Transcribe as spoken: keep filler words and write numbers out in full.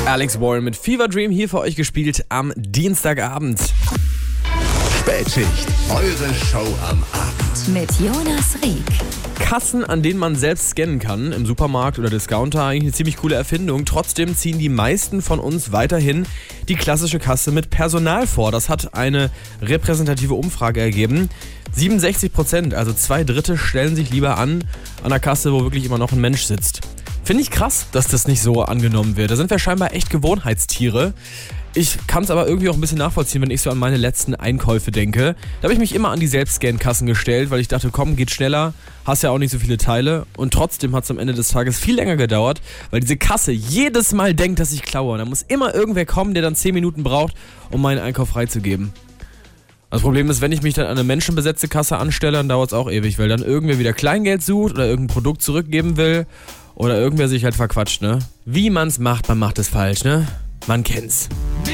Alex Warren mit Fever Dream hier für euch gespielt am Dienstagabend. Spätschicht, eure Show am Abend. Mit Jonas Rieck. Kassen, an denen man selbst scannen kann, im Supermarkt oder Discounter, eigentlich eine ziemlich coole Erfindung. Trotzdem ziehen die meisten von uns weiterhin die klassische Kasse mit Personal vor. Das hat eine repräsentative Umfrage ergeben. siebenundsechzig Prozent, also zwei Drittel, stellen sich lieber an an der Kasse, wo wirklich immer noch ein Mensch sitzt. Finde ich krass, dass das nicht so angenommen wird. Da sind wir scheinbar echt Gewohnheitstiere. Ich kann es aber irgendwie auch ein bisschen nachvollziehen, wenn ich so an meine letzten Einkäufe denke. Da habe ich mich immer an die Selbstscan-Kassen gestellt, weil ich dachte, komm, geht schneller, hast ja auch nicht so viele Teile. Und trotzdem hat es am Ende des Tages viel länger gedauert, weil diese Kasse jedes Mal denkt, dass ich klaue. Und da muss immer irgendwer kommen, der dann zehn Minuten braucht, um meinen Einkauf freizugeben. Das Problem ist, wenn ich mich dann an eine menschenbesetzte Kasse anstelle, dann dauert es auch ewig, weil dann irgendwer wieder Kleingeld sucht oder irgendein Produkt zurückgeben will oder irgendwer sich halt verquatscht, ne? Wie man's macht, man macht es falsch, ne? Man kennt's.